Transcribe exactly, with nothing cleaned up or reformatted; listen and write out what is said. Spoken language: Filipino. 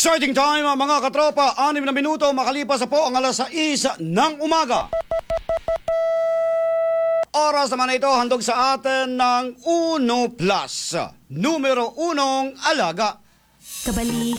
Starting time mga katropa, anim na minuto makalipas na po ang alas sais ng umaga. Oras naman na ito handog sa atin ng Uno Plus, numero unong alaga. Kabalik